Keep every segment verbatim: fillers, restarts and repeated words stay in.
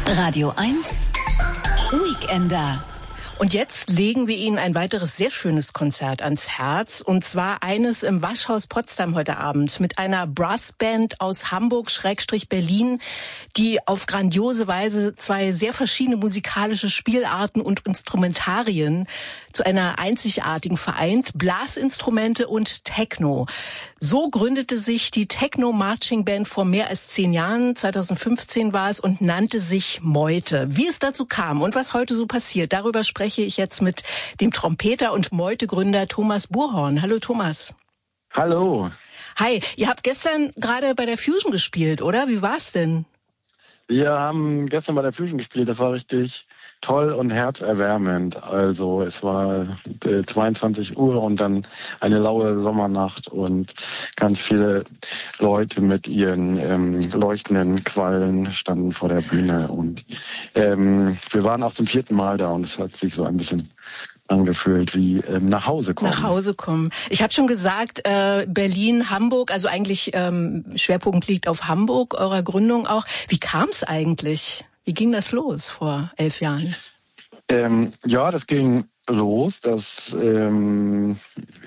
Radio eins Weekender. Und jetzt legen wir Ihnen ein weiteres sehr schönes Konzert ans Herz. Und zwar eines im Waschhaus Potsdam heute Abend mit einer Brassband aus Hamburg-Berlin, die auf grandiose Weise zwei sehr verschiedene musikalische Spielarten und Instrumentarien zu einer einzigartigen vereint, Blasinstrumente und Techno. So gründete sich die Techno Marching Band vor mehr als zehn Jahren, zweitausendfünfzehn war es, und nannte sich Meute. Wie es dazu kam und was heute so passiert, darüber spreche ich jetzt mit dem Trompeter und Meute-Gründer Thomas Buhrhorn. Hallo Thomas. Hallo. Hi, ihr habt gestern gerade bei der Fusion gespielt, oder? Wie war's denn? Wir haben gestern bei der Fusion gespielt, das war richtig toll und herzerwärmend. Also es war zweiundzwanzig Uhr und dann eine laue Sommernacht und ganz viele Leute mit ihren ähm, leuchtenden Quallen standen vor der Bühne. Und ähm, wir waren auch zum vierten Mal da und es hat sich so ein bisschen angefühlt wie ähm, nach Hause kommen. Nach Hause kommen. Ich habe schon gesagt, äh, Berlin, Hamburg, also eigentlich ähm, Schwerpunkt liegt auf Hamburg, eurer Gründung auch. Wie kam es eigentlich? Wie ging das los vor elf Jahren? Ähm, ja, das ging los, dass ähm,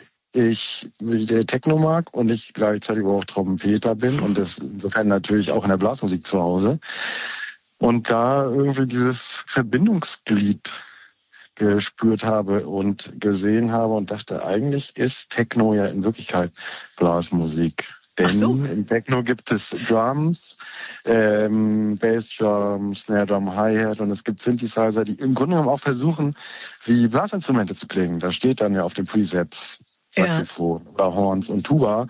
ich der Techno mag und ich gleichzeitig auch Trompeter bin und das insofern natürlich auch in der Blasmusik zu Hause. Und da irgendwie dieses Verbindungsglied gespürt habe und gesehen habe und dachte, eigentlich ist Techno ja in Wirklichkeit Blasmusik. Denn so. Im Techno gibt es Drums, ähm, Bassdrum, Snare Drum, Hi-Hat und es gibt Synthesizer, die im Grunde genommen auch versuchen, wie Blasinstrumente zu klingen. Da steht dann ja auf den Presets Saxophon ja. oder Horns und Tuba.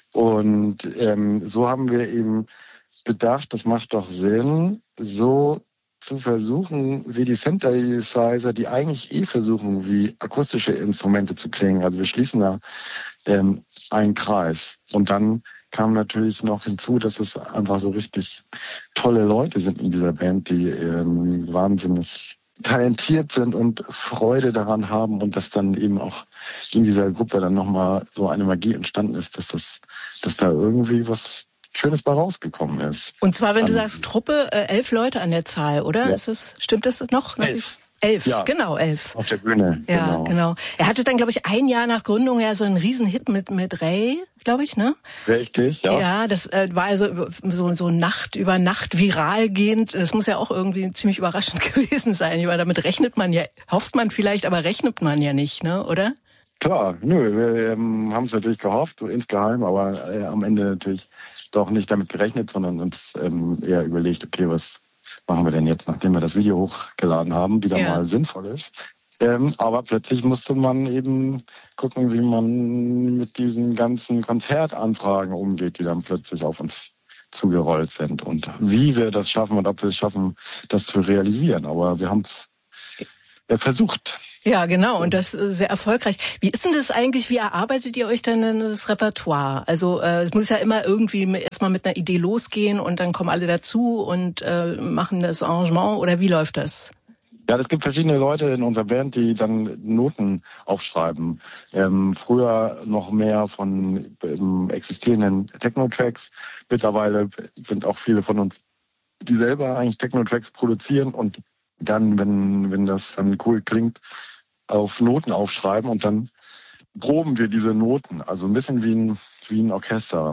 Und ähm, so haben wir eben gedacht, das macht doch Sinn, so zu versuchen, wie die Synthesizer, die eigentlich eh versuchen, wie akustische Instrumente zu klingen. Also wir schließen da ähm, einen Kreis. Und dann kam natürlich noch hinzu, dass es einfach so richtig tolle Leute sind in dieser Band, die ähm, wahnsinnig talentiert sind und Freude daran haben und dass dann eben auch in dieser Gruppe dann nochmal so eine Magie entstanden ist, dass das, dass da irgendwie was Schönes bei rausgekommen ist. Und zwar, wenn du sagst Truppe, äh, elf Leute an der Zahl, oder? Ja. Ist es, stimmt das noch? Elf. Elf, ja. Genau, elf. Auf der Bühne, ja, genau. genau. Er hatte dann, glaube ich, ein Jahr nach Gründung ja so einen Riesenhit mit mit Ray, glaube ich, ne? Richtig, ja. Ja, das äh, war also so so Nacht über Nacht viral gehend. Das muss ja auch irgendwie ziemlich überraschend gewesen sein, weil damit rechnet man ja, hofft man vielleicht, aber rechnet man ja nicht, ne, oder? Klar, nö, wir ähm, haben es natürlich gehofft, so insgeheim, aber äh, am Ende natürlich doch nicht damit gerechnet, sondern uns ähm, eher überlegt, okay, was machen wir denn jetzt, nachdem wir das Video hochgeladen haben, wieder ja. mal sinnvoll ist. Ähm, aber plötzlich musste man eben gucken, wie man mit diesen ganzen Konzertanfragen umgeht, die dann plötzlich auf uns zugerollt sind und wie wir das schaffen und ob wir es schaffen, das zu realisieren. Aber wir haben es ja versucht. Ja, genau. Und das äh, sehr erfolgreich. Wie ist denn das eigentlich? Wie erarbeitet ihr euch denn das Repertoire? Also äh, es muss ja immer irgendwie erstmal mit einer Idee losgehen und dann kommen alle dazu und äh, machen das Arrangement. Oder wie läuft das? Ja, es gibt verschiedene Leute in unserer Band, die dann Noten aufschreiben. Ähm, früher noch mehr von ähm, existierenden Techno-Tracks. Mittlerweile sind auch viele von uns, die selber eigentlich Techno-Tracks produzieren und dann, wenn wenn das dann cool klingt, auf Noten aufschreiben und dann proben wir diese Noten, also ein bisschen wie ein wie ein Orchester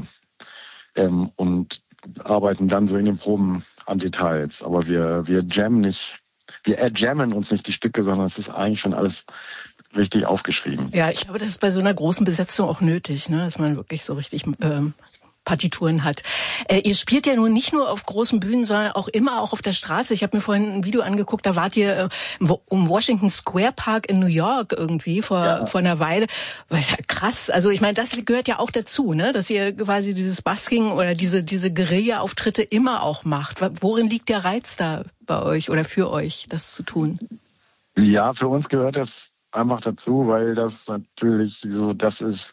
ähm, und arbeiten dann so in den Proben an Details. Aber wir wir jammen nicht, wir erjammen uns nicht die Stücke, sondern es ist eigentlich schon alles richtig aufgeschrieben. Ja, ich glaube, das ist bei so einer großen Besetzung auch nötig, ne, dass man wirklich so richtig ähm Partituren hat. Äh, ihr spielt ja nun nicht nur auf großen Bühnen, sondern auch immer auch auf der Straße. Ich habe mir vorhin ein Video angeguckt, da wart ihr äh, um Washington Square Park in New York irgendwie vor ja. vor einer Weile. Das ist ja krass. Also ich meine, das gehört ja auch dazu, ne, dass ihr quasi dieses Busking oder diese diese Guerilla-Auftritte immer auch macht. Worin liegt der Reiz da bei euch oder für euch, das zu tun? Ja, für uns gehört das einfach dazu, weil das natürlich so das ist,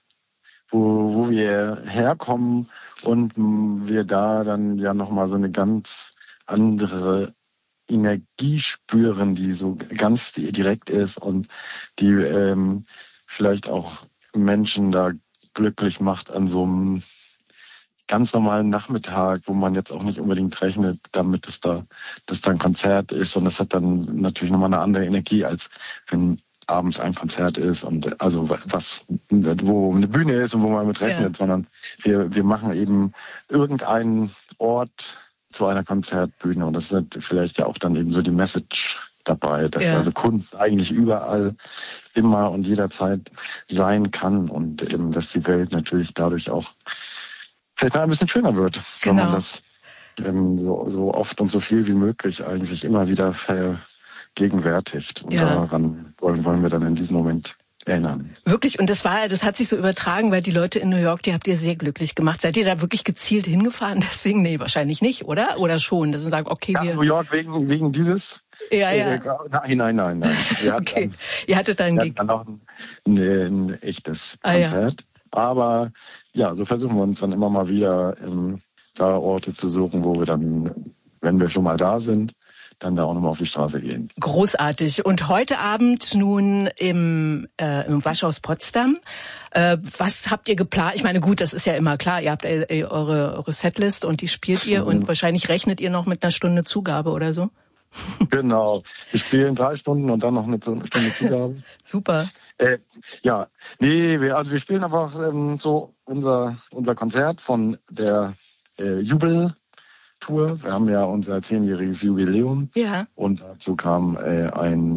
wo, wo wir herkommen und wir da dann ja nochmal so eine ganz andere Energie spüren, die so ganz direkt ist und die ähm, vielleicht auch Menschen da glücklich macht an so einem ganz normalen Nachmittag, wo man jetzt auch nicht unbedingt rechnet, damit es da, dass da ein Konzert ist. Und das hat dann natürlich nochmal eine andere Energie, als wenn abends ein Konzert ist und also was, wo eine Bühne ist und wo man mit rechnet, ja. sondern wir, wir machen eben irgendeinen Ort zu einer Konzertbühne und das ist vielleicht ja auch dann eben so die Message dabei, dass ja. also Kunst eigentlich überall immer und jederzeit sein kann und eben, dass die Welt natürlich dadurch auch vielleicht mal ein bisschen schöner wird, genau. wenn man das ähm, so, so oft und so viel wie möglich eigentlich immer wieder vergegenwärtigt. Und ja. daran wollen, wollen wir dann in diesem Moment erinnern. Wirklich, und das war, das hat sich so übertragen, weil die Leute in New York, die habt ihr sehr glücklich gemacht. Seid ihr da wirklich gezielt hingefahren? Deswegen, nee, wahrscheinlich nicht, oder? Oder schon, dass man sagt, okay, ja, wir... New York wegen, wegen dieses? Ja, ja. Äh, nein, nein, nein, nein. Wir okay, dann, ihr hattet dann, wir dann auch ein, ein, ein echtes ah, Konzert. Ja. Aber ja, so versuchen wir uns dann immer mal wieder ähm, da Orte zu suchen, wo wir dann, wenn wir schon mal da sind, dann da auch nochmal auf die Straße gehen. Großartig. Und heute Abend nun im, äh, im Waschhaus Potsdam. Äh, was habt ihr geplant? Ich meine, gut, das ist ja immer klar. Ihr habt äh, eure, eure Setlist und die spielt ihr mhm. und wahrscheinlich rechnet ihr noch mit einer Stunde Zugabe oder so. Genau. Wir spielen drei Stunden und dann noch eine Stunde Zugabe. Super. Äh, ja, nee, wir, also wir spielen einfach ähm, so unser, unser Konzert von der äh, Jubel Tour. Wir haben ja unser zehnjähriges Jubiläum. Ja. Und dazu kam äh, ein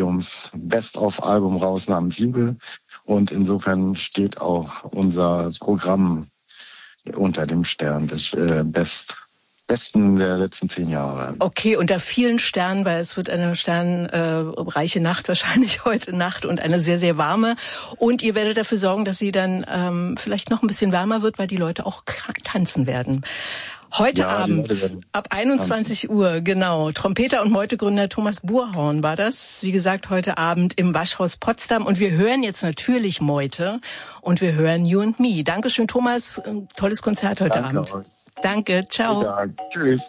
Jubiläums-Best-of-Album raus namens Jubel. Und insofern steht auch unser Programm unter dem Stern des äh, Best Besten der letzten zehn Jahre. Okay, unter vielen Sternen, weil es wird eine sternreiche äh, Nacht wahrscheinlich heute Nacht und eine sehr, sehr warme. Und ihr werdet dafür sorgen, dass sie dann ähm, vielleicht noch ein bisschen wärmer wird, weil die Leute auch tanzen werden. Heute ja, Abend ab einundzwanzig Uhr, genau. Trompeter und Meutegründer Thomas Buhrhorn war das. Wie gesagt, heute Abend im Waschhaus Potsdam. Und wir hören jetzt natürlich Meute und wir hören You and Me. Dankeschön, Thomas. Tolles Konzert heute Danke Abend. Euch. Danke, ciao. Danke. Tschüss.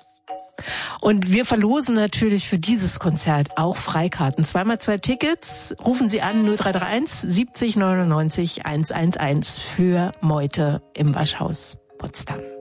Und wir verlosen natürlich für dieses Konzert auch Freikarten. Zweimal zwei Tickets. Rufen Sie an null drei drei eins siebzig neunundneunzig hundertelf für Meute im Waschhaus Potsdam.